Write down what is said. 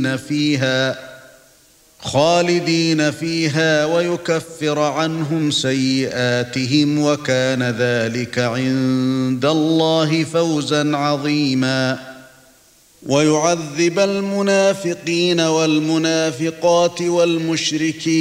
فيها ويكفر عنهم سيئاتهم وكان ذلك عند الله فوزا عظيما ويعذب المنافقين والمنافقات والمشركين